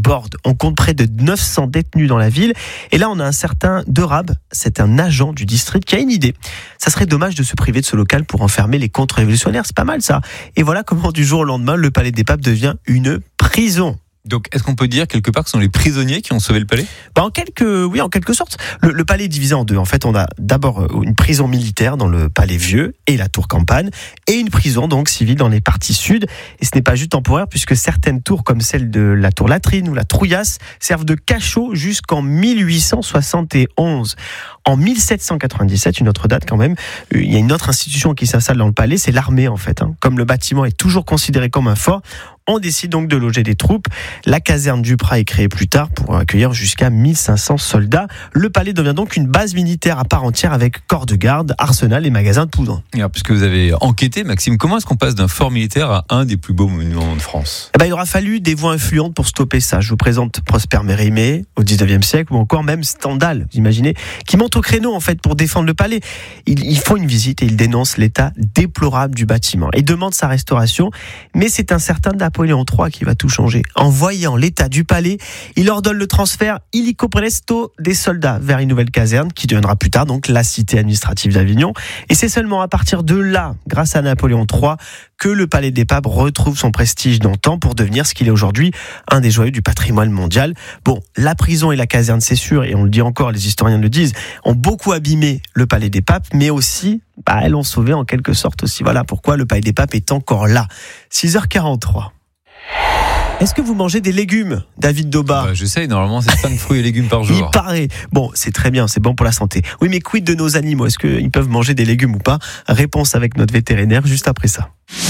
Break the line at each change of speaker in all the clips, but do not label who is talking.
Borde. On compte près de 900 détenus dans la ville. Et là, on a un certain Derab, c'est un agent du district qui a une idée. Ça serait dommage de se priver de ce local pour enfermer les contre-révolutionnaires. C'est pas mal ça. Et voilà comment du jour au lendemain, le Palais des Papes devient une prison.
Donc, est-ce qu'on peut dire quelque part que ce sont les prisonniers qui ont sauvé le palais ?
En quelque sorte. Le palais est divisé en deux. En fait, on a d'abord une prison militaire dans le palais vieux et la tour campagne, et une prison donc civile dans les parties sud. Et ce n'est pas juste temporaire, puisque certaines tours, comme celle de la tour Latrine ou la Trouillasse, servent de cachot jusqu'en 1871. En 1797, une autre date quand même, il y a une autre institution qui s'installe dans le palais, c'est l'armée en fait. Comme le bâtiment est toujours considéré comme un fort, on décide donc de loger des troupes. La caserne du Prat est créée plus tard pour accueillir jusqu'à 1500 soldats. Le palais devient donc une base militaire à part entière avec corps de garde, arsenal et magasins de poudre.
Alors, puisque vous avez enquêté, Maxime, comment est-ce qu'on passe d'un fort militaire à un des plus beaux monuments de France ?
Il aura fallu des voix influentes pour stopper ça. Je vous présente Prosper Mérimée au 19e siècle, ou encore même Stendhal, vous imaginez, qui monte au créneau en fait pour défendre le palais. Ils font une visite et ils dénoncent l'état déplorable du bâtiment et demandent sa restauration. Mais c'est un certain Napoléon III qui va tout changer. En voyant l'état du palais, il ordonne le transfert illico presto des soldats vers une nouvelle caserne qui deviendra plus tard donc la cité administrative d'Avignon. Et c'est seulement à partir de là, grâce à Napoléon III, que le Palais des Papes retrouve son prestige d'antan pour devenir ce qu'il est aujourd'hui, un des joyaux du patrimoine mondial. Bon, la prison et la caserne, c'est sûr, et on le dit encore, les historiens le disent, ont beaucoup abîmé le Palais des Papes, mais aussi, elles l'ont sauvé en quelque sorte aussi. Voilà pourquoi le Palais des Papes est encore là. 6h43. Est-ce que vous mangez des légumes, David Doba ?
J'essaye, normalement c'est 5 fruits et légumes par jour.
Il paraît. Bon, c'est très bien, c'est bon pour la santé. Oui, mais quid de nos animaux ? Est-ce qu'ils peuvent manger des légumes ou pas ? Réponse avec notre vétérinaire juste après ça.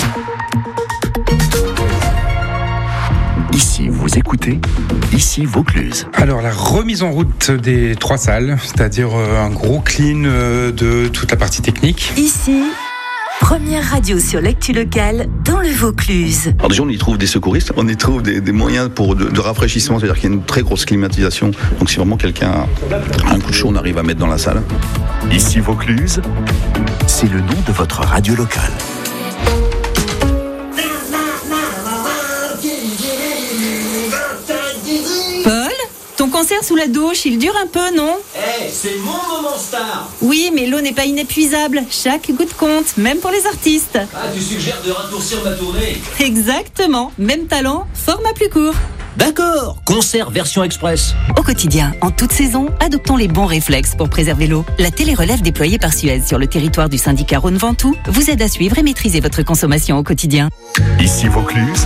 Ici, vous écoutez, ici Vaucluse.
Alors, la remise en route des 3 salles, c'est-à-dire un gros clean de toute la partie technique.
Ici, première radio sur l'actu locale dans le Vaucluse.
Alors déjà, on y trouve des secouristes, on y trouve des moyens de rafraîchissement, c'est-à-dire qu'il y a une très grosse climatisation. Donc si vraiment quelqu'un a un coup de chaud, on arrive à mettre dans la salle.
Ici Vaucluse, c'est le nom de votre radio locale.
Ton concert sous la douche, il dure un peu, non ?
C'est mon moment star.
Oui, mais l'eau n'est pas inépuisable. Chaque goutte compte, même pour les artistes.
Tu suggères de raccourcir ma tournée ?
Exactement. Même talent, format plus court.
D'accord, concert version express.
Au quotidien, en toute saison, adoptons les bons réflexes pour préserver l'eau. La télérelève déployée par Suez sur le territoire du syndicat Rhône-Ventoux vous aide à suivre et maîtriser votre consommation au quotidien.
Ici Vaucluse.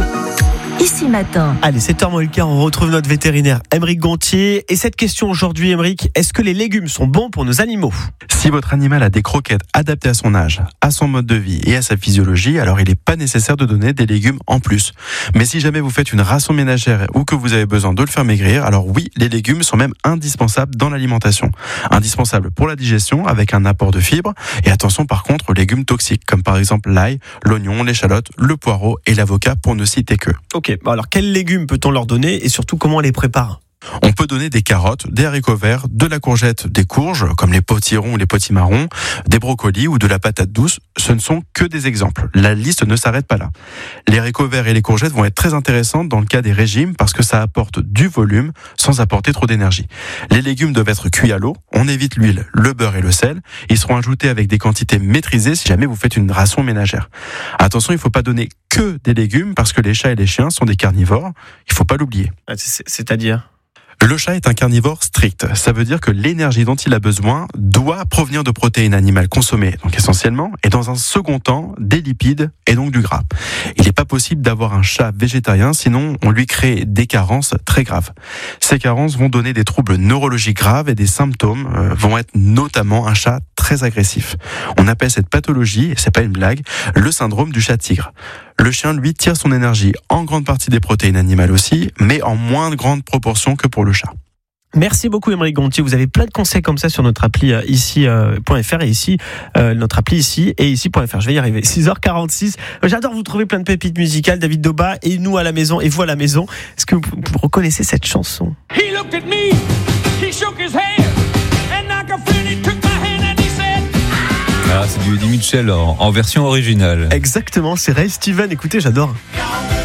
Ici matin.
Allez, 7h15, on retrouve notre vétérinaire Aymeric Gontier. Et cette question aujourd'hui, Aymeric, est-ce que les légumes sont bons pour nos animaux ?
Si votre animal a des croquettes adaptées à son âge, à son mode de vie et à sa physiologie, alors il n'est pas nécessaire de donner des légumes en plus. Mais si jamais vous faites une ration ménagère ou que vous avez besoin de le faire maigrir, alors oui, les légumes sont même indispensables dans l'alimentation. Indispensables pour la digestion avec un apport de fibres. Et attention par contre aux légumes toxiques, comme par exemple l'ail, l'oignon, l'échalote, le poireau et l'avocat pour ne citer que.
Ok, alors quels légumes peut-on leur donner et surtout comment on les prépare ?
On peut donner des carottes, des haricots verts, de la courgette, des courges, comme les potirons ou les potimarrons, des brocolis ou de la patate douce. Ce ne sont que des exemples. La liste ne s'arrête pas là. Les haricots verts et les courgettes vont être très intéressantes dans le cas des régimes parce que ça apporte du volume sans apporter trop d'énergie. Les légumes doivent être cuits à l'eau. On évite l'huile, le beurre et le sel. Ils seront ajoutés avec des quantités maîtrisées si jamais vous faites une ration ménagère. Attention, il ne faut pas donner que des légumes parce que les chats et les chiens sont des carnivores. Il ne faut pas l'oublier.
C'est-à-dire ?
Le chat est un carnivore strict. Ça veut dire que l'énergie dont il a besoin doit provenir de protéines animales consommées, donc essentiellement, et dans un second temps, des lipides et donc du gras. Il n'est pas possible d'avoir un chat végétarien, sinon on lui crée des carences très graves. Ces carences vont donner des troubles neurologiques graves et des symptômes vont être notamment un chat très agressif. On appelle cette pathologie, et c'est pas une blague, le syndrome du chat tigre. Le chien, lui, tire son énergie en grande partie des protéines animales aussi, mais en moins grande proportion que pour le chat.
Merci beaucoup Aymeric Gontier, vous avez plein de conseils comme ça sur notre appli ici.fr et ici, notre appli ici et ici.fr, je vais y arriver. 6h46, j'adore vous trouver plein de pépites musicales, David Doba, et nous à la maison, et vous à la maison. Est-ce que vous reconnaissez cette chanson ?
He looked at me, he shook his head, and I could feel he took my hand and he said...
Ah, c'est du Eddie Mitchell en version originale.
Exactement, c'est Ray Steven, écoutez, j'adore.